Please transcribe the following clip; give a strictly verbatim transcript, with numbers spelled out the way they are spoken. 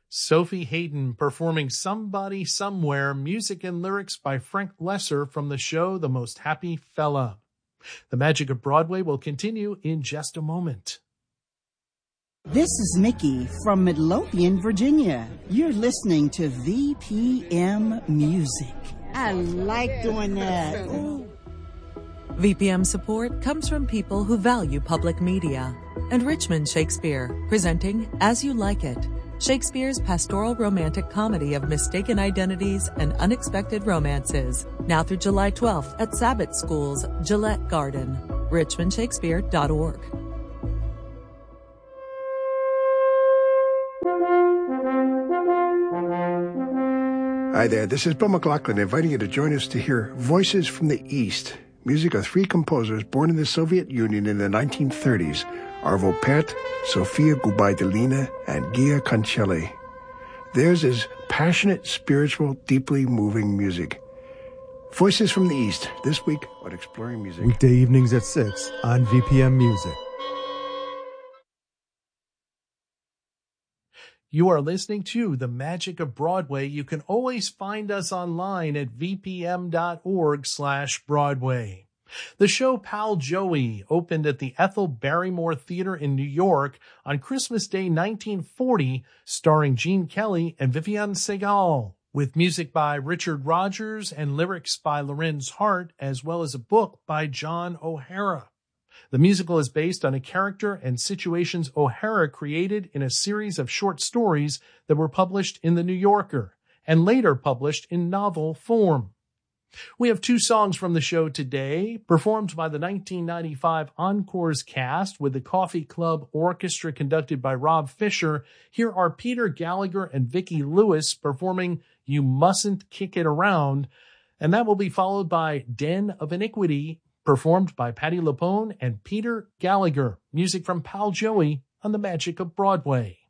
Sophie Hayden performing Somebody Somewhere, music and lyrics by Frank Lesser from the show The Most Happy Fella. The Magic of Broadway will continue in just a moment. This is Mickey from Midlothian, Virginia. You're listening to V P M Music. I like doing that. Ooh. V P M support comes from people who value public media. And Richmond Shakespeare, presenting As You Like It, Shakespeare's pastoral romantic comedy of mistaken identities and unexpected romances. Now through July twelfth at Sabbath School's Gillette Garden. richmond shakespeare dot org. Hi there, this is Bill McLaughlin inviting you to join us to hear Voices from the East, music of three composers born in the Soviet Union in the nineteen thirties, Arvo Pärt, Sofia Gubaidulina, and Gia Concelli. Theirs is passionate, spiritual, deeply moving music. Voices from the East, this week on Exploring Music. Weekday evenings at six on V P M Music. You are listening to The Magic of Broadway. You can always find us online at v p m dot org slash Broadway. The show Pal Joey opened at the Ethel Barrymore Theater in New York on Christmas Day nineteen forty, starring Gene Kelly and Vivian Segal, with music by Richard Rodgers and lyrics by Lorenz Hart, as well as a book by John O'Hara. The musical is based on a character and situations O'Hara created in a series of short stories that were published in The New Yorker and later published in novel form. We have two songs from the show today, performed by the nineteen ninety-five Encores cast with the Coffee Club Orchestra conducted by Rob Fisher. Here are Peter Gallagher and Vicki Lewis performing You Mustn't Kick It Around, and that will be followed by Den of Iniquity, performed by Patti LuPone and Peter Gallagher. Music from Pal Joey on The Magic of Broadway.